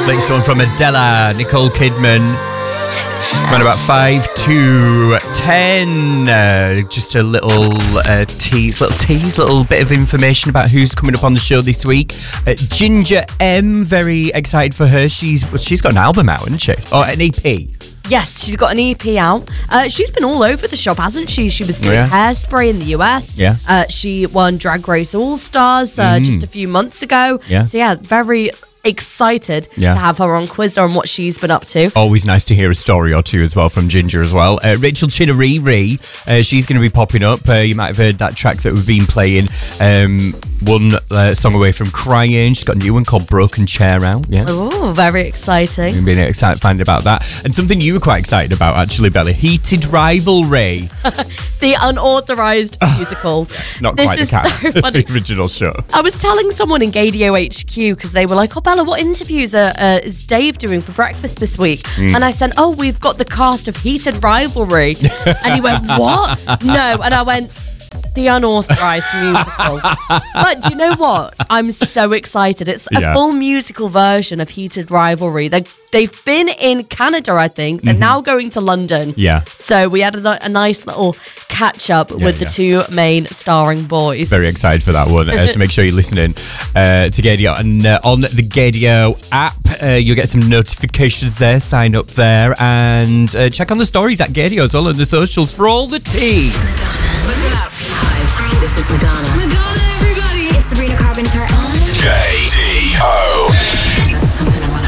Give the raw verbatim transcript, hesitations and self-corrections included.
Next one from Adela, Nicole Kidman. Around about five to ten. Uh, just a little uh, tease, little tease, little bit of information about who's coming up on the show this week. Uh, Ginger M, very excited for her. She's well, she's got an album out, hasn't she? Or an E P. Yes, she's got an E P out. Uh, she's been all over the shop, hasn't she? She was doing yeah. Hairspray in the U S. Yeah. Uh, she won Drag Race All Stars uh, mm. just a few months ago. Yeah. So yeah, very excited yeah. to have her on Quizzer and what she's been up to. Always nice to hear a story or two as well from Ginger as well. Uh, Rachel Chidori, uh, she's going to be popping up. Uh, you might have heard that track that we've been playing. Um, one uh, song away from Crying. She's got a new one called Broken Chair out. Yeah. Oh, very exciting. You've been excited finding about that. And something you were quite excited about, actually, Bella. Heated Rivalry. The unauthorised musical. It's not this quite the is cast so of funny. the original show. I was telling someone in Gadio H Q because they were like, oh, Bella, what interviews are, uh, is Dave doing for breakfast this week? Mm. And I said, oh, we've got the cast of Heated Rivalry. And he went, what? No. And I went, the unauthorised musical. But do you know what? I'm so excited. It's a yeah. full musical version of Heated Rivalry. They, they've been in Canada, I think. They're mm-hmm. now going to London. Yeah. So we had a, a nice little catch-up yeah, with yeah. the two main starring boys. Very excited for that one. Uh, so make sure you're listening uh, to Gadio. And uh, on the Gadio app, uh, you'll get some notifications there. Sign up there. And uh, check on the stories at Gadio as well on the socials for all the tea. This is Madonna. Madonna, everybody. It's Sabrina Carpenter on K D.